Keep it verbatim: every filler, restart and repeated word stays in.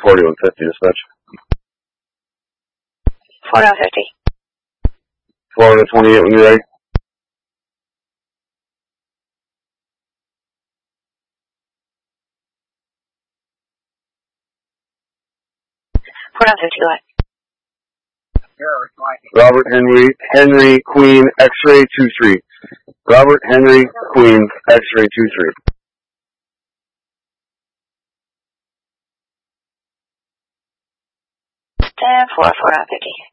forty-one fifty, dispatch. forty-one fifty. Florida twenty-eight when you're ready. forty-one fifty, go ahead. Robert Henry, Henry Queen, X-ray two three. Robert Henry Queen, X-ray two three. ten four, forty-one fifty.